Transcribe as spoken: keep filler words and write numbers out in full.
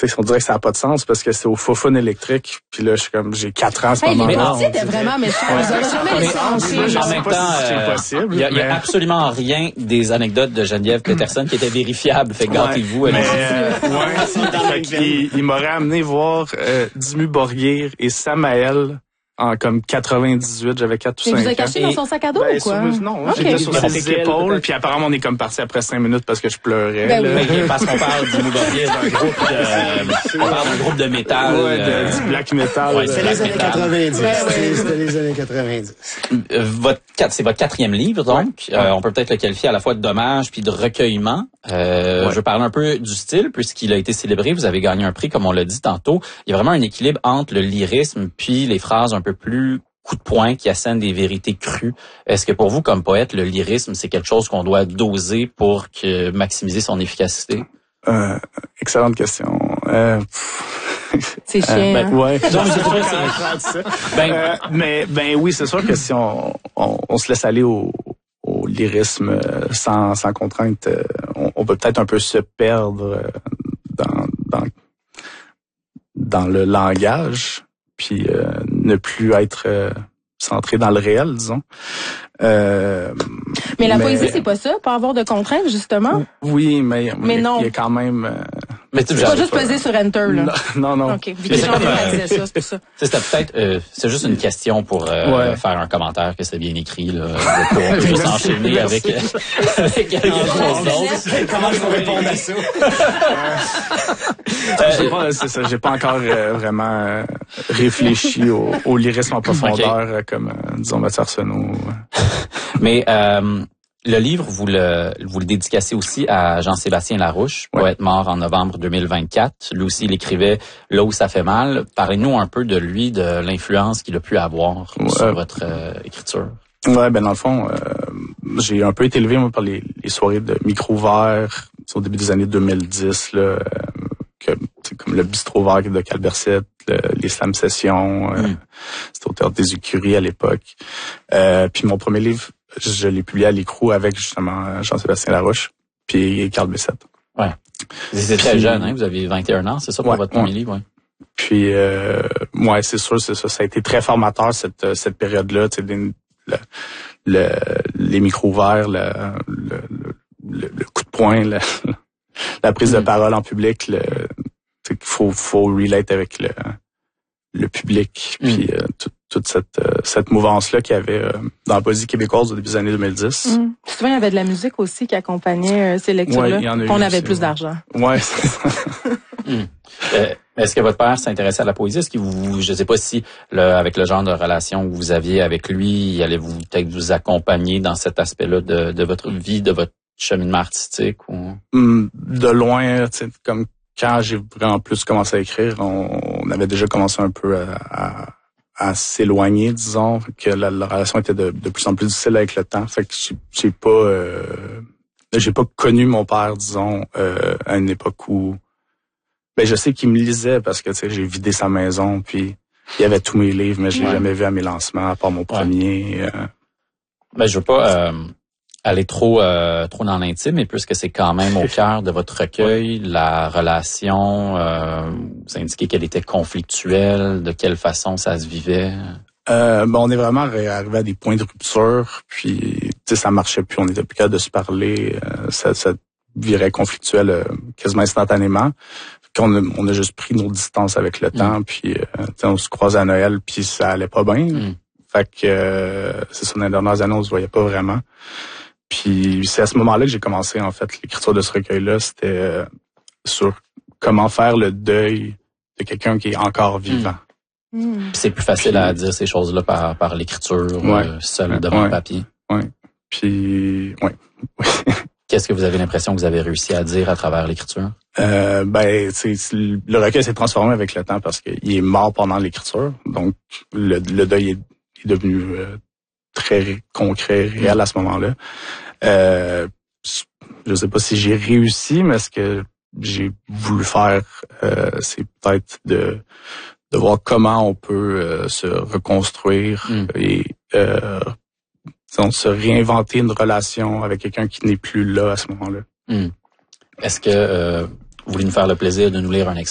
Tu sais, on dirait que ça n'a pas de sens parce que c'est au faux-fun électrique. Puis là, je suis comme, j'ai quatre ans à ce hey, moment-là. Les petits étaient vraiment méchants. Ils n'auraient jamais laissé entrer. En même temps, il y, y a absolument rien des anecdotes de Geneviève Peterson qui étaient vérifiables. Fait que gâtez-vous. Ouais, mais, euh, ouais, il, il m'aurait amené voir euh, Dimmu Borgir et Samael en comme quatre-vingt-dix-huit, j'avais quatre ou cinq ans. Mais vous avez caché dans son sac à dos ben, ou quoi? Sur, non, okay. j'étais sur ses épaules, puis apparemment on est comme parti après cinq minutes parce que je pleurais. Ben oui. Mais parce qu'on parle du Dimmu d'un groupe de, on parle d'un groupe de métal. Ouais, de, du black metal. Ouais, c'était les années quatre-vingt-dix. Ouais, c'était les années quatre-vingt-dix. Votre, c'est votre quatrième livre, donc. Ouais. Euh, on peut peut-être le qualifier à la fois de dommage puis de recueillement. Euh, ouais. Je veux parler un peu du style, puisqu'il a été célébré. Vous avez gagné un prix, comme on l'a dit tantôt. Il y a vraiment un équilibre entre le lyrisme puis les phrases un peu plus coup de poing qui assènent des vérités crues. Est-ce que pour vous, comme poète, le lyrisme, c'est quelque chose qu'on doit doser pour que, maximiser son efficacité? Euh, excellente question. Euh, c'est chiant. Euh, ben, ouais. Donc, c'est ben, euh, mais ben oui, c'est sûr que si on, on, on se laisse aller au, au lyrisme sans, sans contrainte, on, on peut peut-être un peu se perdre dans, dans, dans le langage, puis euh, ne plus être euh, centré dans le réel, disons. Euh, mais la mais, poésie, c'est pas ça, pas avoir de contraintes, justement? Oui, mais, mais mais non. il y a quand même... Euh, mais tu pas juste peser sur Enter, là. Non, non. OK. C'est ça, c'est pour ça. C'était peut-être, euh, c'est juste une question pour euh, ouais. faire un commentaire que c'est bien écrit, là. Pour juste enchaîner avec, avec quelque chose d'autre. Comment je peux répondre à ça? euh, j'ai pas, c'est ça, j'ai pas encore euh, vraiment euh, réfléchi au, au lyrisme en profondeur, okay. euh, comme, euh, disons, Mathieu Arsenault. Mais, euh, le livre, vous le, vous le dédicacez aussi à Jean-Sébastien Larouche, ouais. poète mort en novembre deux mille vingt-quatre. Lui aussi, il écrivait « Là où ça fait mal ». Parlez-nous un peu de lui, de l'influence qu'il a pu avoir ouais. sur votre euh, écriture. Ouais, ben dans le fond, euh, j'ai un peu été élevé moi, par les, les soirées de micro vert au début des années deux mille dix, là, euh, que, comme le bistrot vert de Calberset, le, les slam sessions, euh, mm. c'était au Théâtre des Écuries à l'époque. Euh, puis mon premier livre, je l'ai publié à l'écrou avec justement Jean-Sébastien Larouche puis Carl Bessette. Ouais. Vous étiez très jeune, hein? Vous aviez vingt et un ans, c'est ça pour ouais, votre premier ouais. livre, ouais. Puis euh, ouais, c'est sûr, c'est ça. Ça a été très formateur cette cette période-là, tu sais, le, le, les micros verts, le, le, le, le coup de poing, le, la prise mm. de parole en public, le, il faut faut relate avec le le public, mm. puis euh, tout, toute cette euh, cette mouvance là qu'il y avait euh, dans la poésie québécoise au début des années deux mille dix. Mm. Souvent il y avait de la musique aussi qui accompagnait euh, ces lectures là. Ouais, on avait plus ouais. d'argent. Ouais. mm. euh, est-ce que votre père s'intéressait à la poésie? Est-ce que vous, je sais pas si le, avec le genre de relation que vous aviez avec lui, il allait vous peut-être vous accompagner dans cet aspect-là de, de votre vie, de votre cheminement artistique ou mm, de loin, tu sais, comme quand j'ai vraiment plus commencé à écrire, on, on avait déjà commencé un peu à, à, à s'éloigner, disons, que la, la relation était de, de plus en plus difficile avec le temps. Fait que j'ai, j'ai pas, euh, j'ai pas connu mon père, disons, euh, à une époque où, ben je sais qu'il me lisait parce que tu sais, j'ai vidé sa maison, puis il y avait tous mes livres, mais je l'ai ouais. jamais vu à mes lancements, à part mon ouais. premier. Euh... Ben je veux pas. Euh... aller trop euh, trop dans l'intime, mais puisque c'est quand même au cœur de votre recueil, la relation, euh, vous indiquez qu'elle était conflictuelle, de quelle façon ça se vivait? Euh, ben on est vraiment arrivé à des points de rupture, puis tu sais ça marchait plus, on était plus capable de se parler, euh, ça, ça virait conflictuel euh, quasiment instantanément. Qu'on a, on a juste pris nos distances avec le mm. temps, puis euh, on se croisait à Noël, puis ça allait pas bien. Mm. Fait que euh, c'est ça, dans les dernières années, on se voyait pas vraiment. Puis c'est à ce moment-là que j'ai commencé, en fait, l'écriture de ce recueil-là. C'était euh, sur comment faire le deuil de quelqu'un qui est encore vivant. Mmh. C'est plus facile puis, à dire ces choses-là par, par l'écriture, ouais, euh, seul devant ouais, le papier. Oui, puis, oui. Qu'est-ce que vous avez l'impression que vous avez réussi à dire à travers l'écriture? Euh, ben, c'est, le recueil s'est transformé avec le temps parce qu'il est mort pendant l'écriture. Donc, le, le deuil est, est devenu... Euh, très concret, réel à ce moment-là. Euh, je sais pas si j'ai réussi, mais ce que j'ai voulu faire, euh, c'est peut-être de, de voir comment on peut euh, se reconstruire mm. et euh, disons, se réinventer une relation avec quelqu'un qui n'est plus là à ce moment-là. Mm. Est-ce que euh, vous voulez nous faire le plaisir de nous lire un extrait?